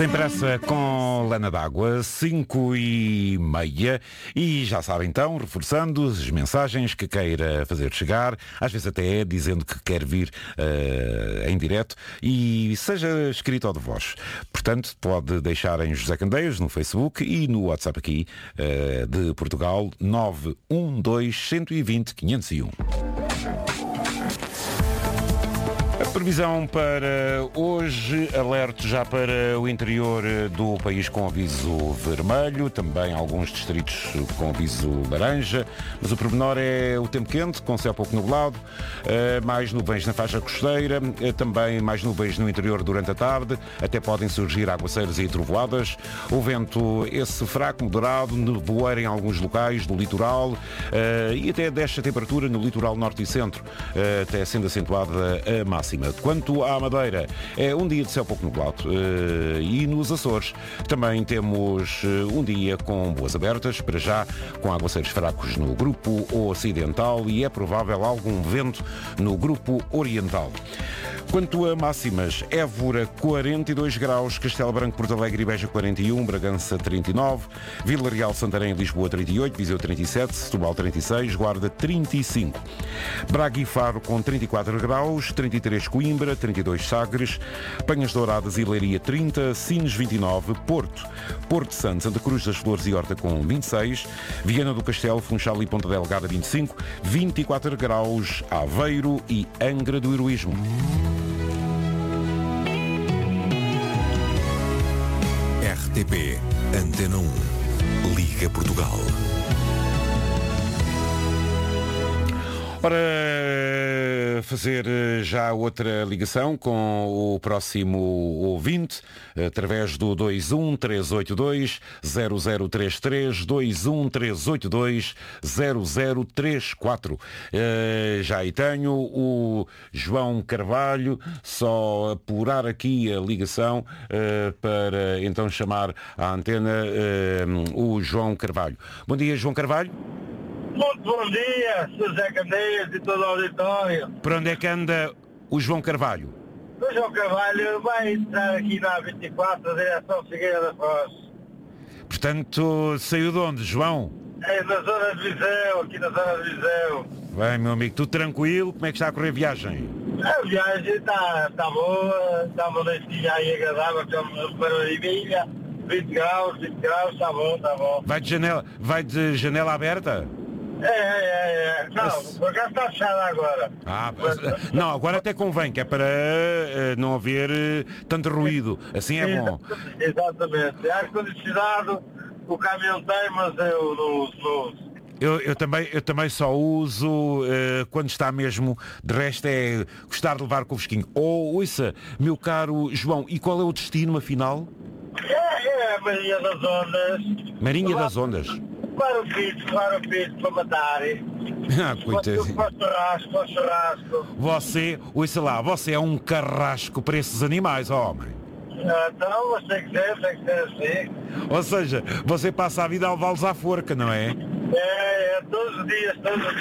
Sem pressa com Lana d'Água, 5h30. E já sabe então, reforçando as mensagens que queira fazer chegar, às vezes até dizendo que quer vir em direto, e seja escrito ou de voz. Portanto, pode deixar em José Candeias no Facebook e no WhatsApp aqui de Portugal, 912 120 501. A previsão para hoje, alerta já para o interior do país com aviso vermelho, também alguns distritos com aviso laranja, mas o pormenor é o tempo quente, com céu pouco nublado, mais nuvens na faixa costeira, também mais nuvens no interior durante a tarde, até podem surgir aguaceiros e trovoadas, o vento esse fraco, moderado, nevoeiro em alguns locais do litoral, e até desce a temperatura no litoral norte e centro, até sendo acentuada a máxima. Quanto à Madeira, é um dia de céu pouco nublado, e nos Açores também temos um dia com boas abertas, para já com aguaceiros fracos no grupo ocidental e é provável algum vento no grupo oriental. Quanto a máximas, Évora 42 graus, Castelo Branco, Porto Alegre e Beja 41, Bragança 39, Vila Real, Santarém e Lisboa 38, Viseu 37, Setúbal 36, Guarda 35. Braga e Faro com 34 graus, 33 Coimbra, 32 Sagres, Penhas Douradas e Leiria 30, Sines 29, Porto Santo, Santa Cruz das Flores e Horta com 26, Viana do Castelo, Funchal e Ponta Delgada 25, 24 graus, Aveiro e Angra do Heroísmo. RTP Antena 1 Liga Portugal. Ora, fazer já outra ligação com o próximo ouvinte, através do 21382-0033, 21382-0034. Já aí tenho o João Carvalho, só apurar aqui a ligação para então chamar à antena o João Carvalho. Bom dia, João Carvalho. Muito bom dia, José Candeias e todo o auditório. Para onde é que anda o João Carvalho? O João Carvalho vai entrar aqui na A24, a direção Figueira da Foz. Portanto, saiu de onde, João? É na zona de Viseu, aqui na zona de Viseu. Bem, meu amigo, tudo tranquilo? Como é que está a correr a viagem? A viagem está boa, está uma noitinha aí agradável, para a Ibilha, 20 graus, está bom, está bom. Vai de janela aberta? Não, por acaso está fechada agora. Não, agora até convém, que é para não haver tanto ruído. Assim é bom. Exatamente. É ar-condicionado, o caminhão tem, mas eu não uso. Eu também só uso quando está mesmo, de resto é gostar de levar com o fresquinho. Ouça, meu caro João, e qual é o destino afinal? É a Marinha das Ondas. Marinha das Ondas? Claro o pito, para matar. Coitadinho. Para o churrasco. Você é um carrasco para esses animais, homem. Então, mas tem que ser assim. Ou seja, você passa a vida a levá-los à forca, não é? Todos os dias.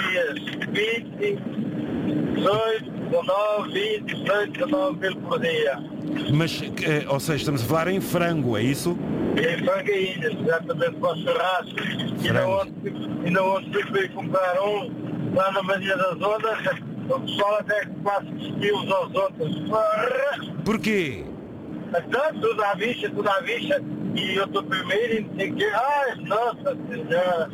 20, 18, 19, 20, 18, 19 mil por dia. Mas, ou seja, estamos a falar em frango, é isso? Em franguinhas, exatamente, para o churrasco. Ainda ontem fui comprar lá na Marinha das Ondas, o pessoal até quase cuspiu uns aos outros. Porquê? Então, tudo à vista, e eu estou primeiro e não sei o quê. Ai, nossa senhora.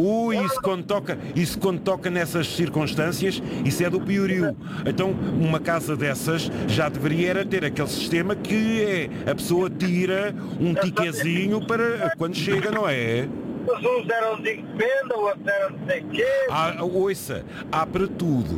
Isso quando toca nessas circunstâncias, isso é do piorio. Então, uma casa dessas já deveria era ter aquele sistema que é, a pessoa tira um tiquezinho para quando chega, não é? Os uns eram de encomenda, outros eram não sei o quê. Ouça, há para tudo.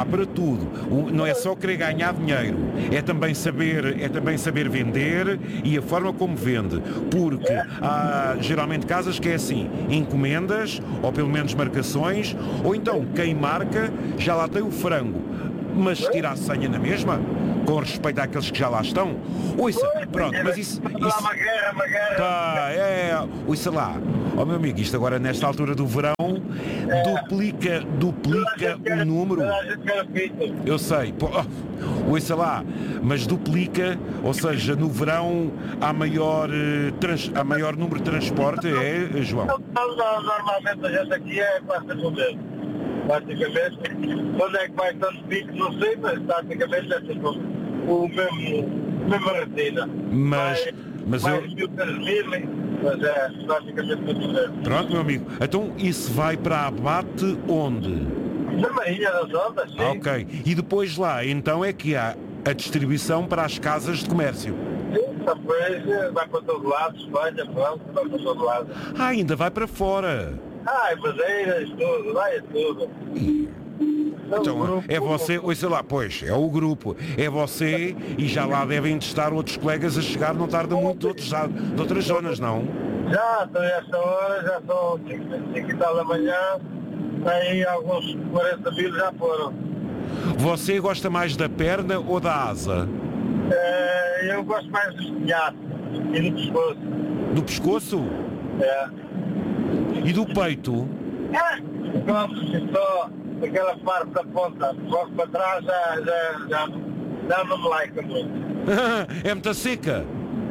Não é só querer ganhar dinheiro, é também saber vender e a forma como vende. Porque há geralmente casas que é assim, encomendas, ou pelo menos marcações, ou então quem marca já lá tem o frango, mas tira a senha na mesma, com respeito àqueles que já lá estão. Ouça, pronto, mas isso... Uma guerra. Ouça lá. Meu amigo, isto agora nesta altura do verão duplica o número. Eu sei. Ouça lá, mas duplica, ou seja, no verão há maior número de transporte, é, João? Normalmente a gente aqui é quase o mesmo. Praticamente, quando é que vai tanto pico, não sei, mas praticamente é sempre o mesmo rotina. Mas é praticamente muito mesmo. Pronto, meu amigo. Então isso vai para Abate onde? Na Marinha das Ondas, sim. Ok. E depois lá, então é que há a distribuição para as casas de comércio. Sim, depois vai para todo lado, Espanha, França, vai para todo lado. Ah, ainda vai para fora. Madeiras, tudo, vai tudo. Então, é você, ouça lá, pois, é o grupo, é você e já lá devem estar outros colegas a chegar, não tarda muito de outras zonas, não? Já, estou a esta hora, já são 5 e tal da manhã, aí alguns 40 mil já foram. Você gosta mais da perna ou da asa? Eu gosto mais do espinhaço e do pescoço. Do pescoço? É. E do peito? Gosto só daquela parte da ponta, logo para trás já não me laica muito. É muita seca?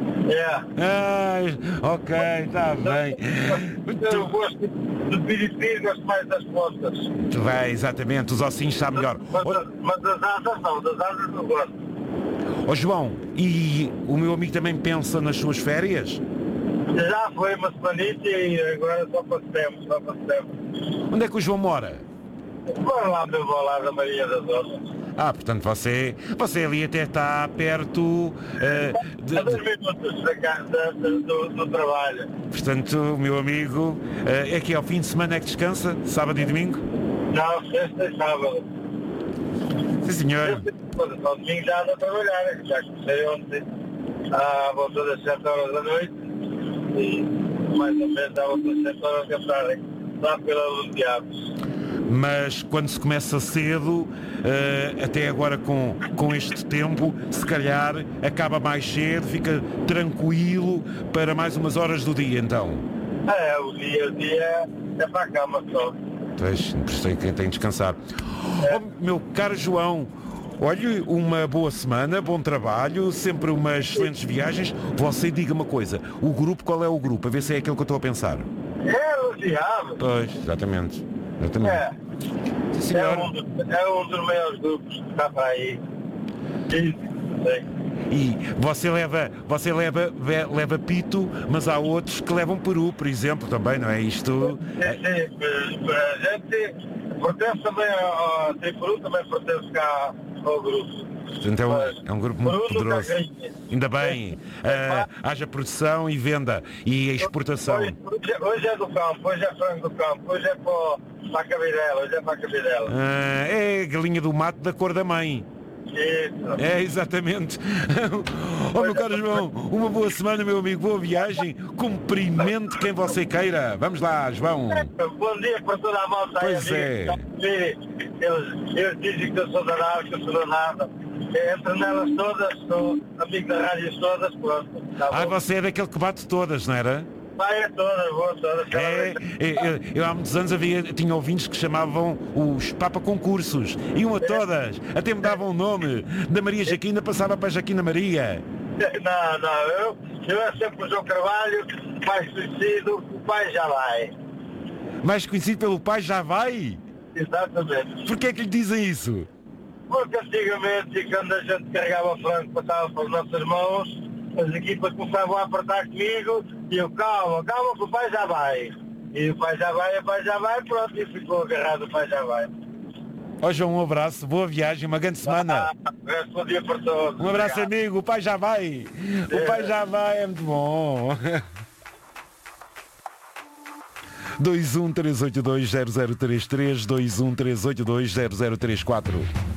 É. Ok, está bem. Eu gosto de piripiri, gosto mais das pontas. Muito bem, exatamente, os ossinhos está melhor. Mas das asas não, das asas não gosto. Ó João, e o meu amigo também pensa nas suas férias? Já foi uma semanita e agora só para setembro. Onde é que o João mora? Bora lá mesmo ao lado da Maria das Ondas. Portanto, você ali até está perto A 2 minutos da casa do trabalho. Portanto, meu amigo, é que ao fim de semana é que descansa? Sábado e domingo? Não, sexta e sábado. Sim, senhor. Só domingo já ando a trabalhar, já comecei ontem à volta das 7 horas da noite e mais ou menos à volta das 7 horas da tarde, lá pela Luz de Aves. Mas quando se começa cedo, até agora com este tempo, se calhar acaba mais cedo, fica tranquilo para mais umas horas do dia, então. O dia é para a cama só. Pois, por isso é que tem de descansar. Oh, meu caro João, olhe, uma boa semana, bom trabalho, sempre umas excelentes viagens. Você diga uma coisa, o grupo, qual é o grupo? A ver se é aquilo que eu estou a pensar. É Luz de Aves. Pois, exatamente. Sim, É um dos maiores grupos que está para aí. Sim. E você leva pito, mas há outros que levam peru, por exemplo, também, não é isto? Sim, a gente pertence também ao Triperu, também pertence cá ao grupo. Então é um grupo muito poderoso. Ainda bem, haja produção e venda e exportação. Hoje é do campo, hoje é frango do campo, hoje é para a cabidela, É galinha do mato da cor da mãe. Isso. É, exatamente. Meu caro João, uma boa semana, meu amigo, boa viagem, cumprimento quem você queira. Vamos lá, João. Bom dia para toda a malta. Pois é. Eles dizem que eu sou danado, que eu sou danado. Entre nelas todas, sou amigo das rádios todas, pronto. Tá, você é daquele que bate todas, não era? Vai, todas, vou todas. Eu há muitos anos tinha ouvintes que chamavam os Papa Concursos. Iam a todas, até me davam o nome. Da Maria Jaquina passava para a Jaquina Maria. Não, eu é sempre o João Carvalho, mais conhecido, o pai já vai. Mais conhecido pelo pai já vai? Exatamente. Porquê é que lhe dizem isso? Porque antigamente, quando a gente carregava frango, passava para as nossas mãos, as equipas começavam a apertar comigo e eu, calma, que o pai já vai. E o pai já vai, pronto, e ficou agarrado, o pai já vai. Ó João, um abraço, boa viagem, uma grande semana. Bom dia para todos. Um abraço, amigo, o pai já vai. O pai já vai, é muito bom. 213820033, 213820034.